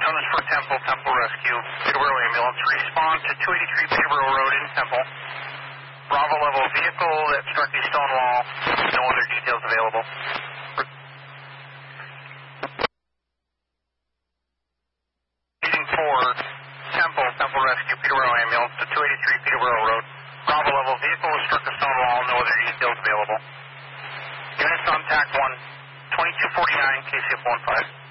Done this for Temple Rescue. Peterborough ambulance. Respond to 283 Peterborough Road in Temple. Bravo level vehicle that struck the stone wall. No other details available. Leading for Temple Rescue, Peterborough ambulance to 283 Peterborough Road. Bravo level vehicle struck the stone wall. No other details available. Units on TAC 1, 2249, KCF 15.